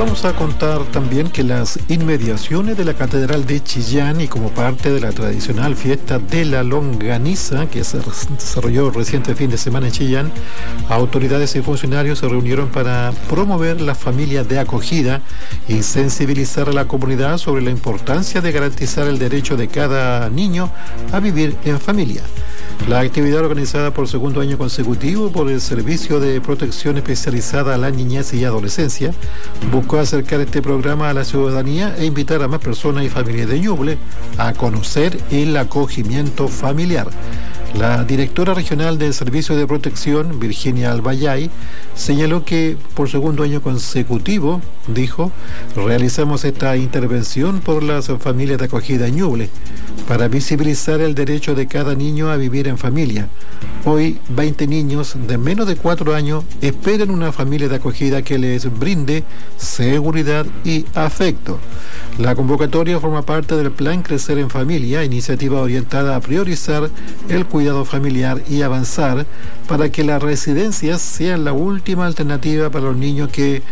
vamos a contar también que las inmediaciones de la Catedral de Chillán y como parte de la tradicional fiesta de la longaniza que se desarrolló reciente fin de semana en Chillán, autoridades y funcionarios se reunieron para promover la familia de acogida y sensibilizar a la comunidad sobre la importancia de garantizar el derecho de cada niño a vivir en familia. La actividad organizada por segundo año consecutivo por el Servicio de Protección Especializada a la Niñez y Adolescencia buscó acercar este programa a la ciudadanía e invitar a más personas y familias de Ñuble a conocer el acogimiento familiar. La directora regional del Servicio de Protección, Virginia Albayay, señaló que por segundo año consecutivo, dijo, realizamos esta intervención por las familias de acogida en Ñuble para visibilizar el derecho de cada niño a vivir en familia. Hoy, 20 niños de menos de 4 años esperan una familia de acogida que les brinde seguridad y afecto. La convocatoria forma parte del Plan Crecer en Familia, iniciativa orientada a priorizar el cuidado familiar y avanzar para que las residencias sean la última alternativa para los niños que